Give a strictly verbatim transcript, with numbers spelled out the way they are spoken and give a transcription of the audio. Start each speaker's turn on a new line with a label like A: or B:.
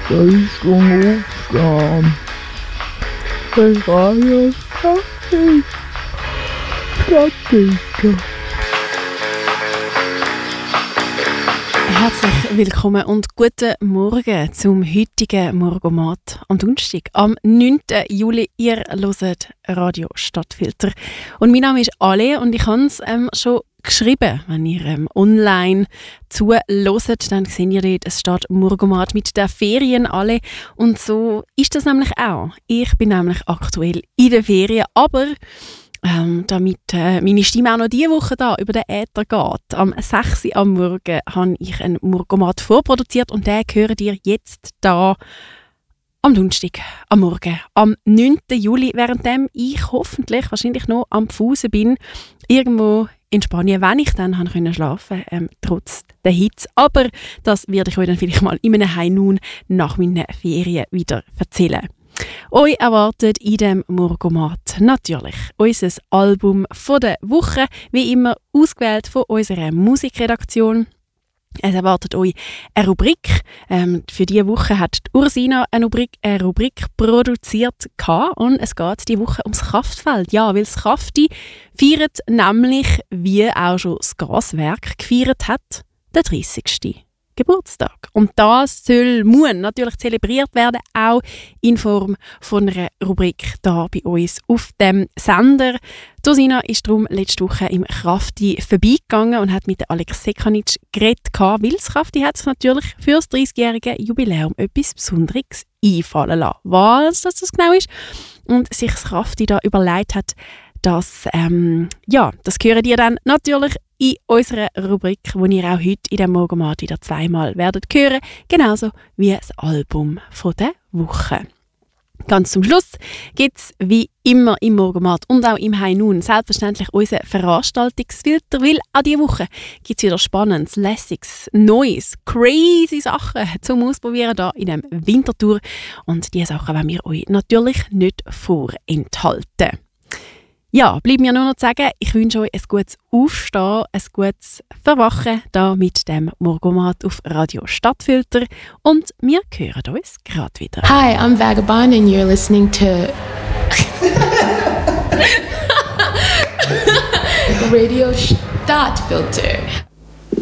A: Leistung aufstehen. Das Radio Stadtfilter. Stadtfilter.
B: Herzlich willkommen und guten Morgen zum heutigen Morgomat am Donnerstag, am neunten Juli. Ihr hört Radio Stadtfilter. Und mein Name ist Ale und ich habe es ähm, schon geschrieben. Wenn ihr ähm, online zuhört, dann seht ihr dort, es steht Morgomat mit der Ferien alle. Und so ist das nämlich auch. Ich bin nämlich aktuell in den Ferien, aber Ähm, damit äh, meine Stimme auch noch diese Woche da über den Äther geht. Am sechs Uhr am Morgen habe ich einen Morgomat vorproduziert und den hört ihr jetzt da am Donnerstag, am Morgen, am neunten Juli, währenddem ich hoffentlich wahrscheinlich noch am Pfusen bin, irgendwo in Spanien, wenn ich dann habe können schlafen, ähm, trotz der Hitze. Aber das werde ich euch dann vielleicht mal in einem High Noon nach meinen Ferien wieder erzählen. Euch erwartet in diesem Morgomat natürlich unser Album von der Woche, wie immer ausgewählt von unserer Musikredaktion. Es erwartet euch eine Rubrik. Ähm, für diese Woche hat die Ursina eine Rubrik, eine Rubrik produziert und es geht diese Woche ums Kraftfeld. Ja, weil das Krafti feiert nämlich, wie auch schon das Gaswerk gefeiert hat, den dreißigsten Geburtstag. Und das soll, muss natürlich zelebriert werden, auch in Form von einer Rubrik da bei uns auf dem Sender. Ursina ist darum letzte Woche im Krafti vorbeigegangen und hat mit Alex Sekanic geredet, weil das Krafti hat sich natürlich für das dreißigjährige Jubiläum etwas Besonderes einfallen lassen. Was das genau ist und sich das Krafti da überlegt hat, das, ähm, ja, das hören ihr dann natürlich in unserer Rubrik, die ihr auch heute in dem Morgomat wieder zweimal werdet hören, genauso wie das Album von der Woche. Ganz zum Schluss gibt es wie immer im Morgomat und auch im High Noon selbstverständlich unseren Veranstaltungsfilter, weil an dieser Woche gibt es wieder Spannendes, Lässiges, Neues, crazy Sachen zum Ausprobieren hier in dem Wintertour und diese Sachen wollen wir euch natürlich nicht vorenthalten. Ja, bleibt mir nur noch zu sagen, ich wünsche euch ein gutes Aufstehen, ein gutes Verwachen da mit dem Morgomat auf Radio Stadtfilter und wir hören uns gerade wieder.
C: Hi, I'm Vagabond and you're listening to Radio Stadtfilter.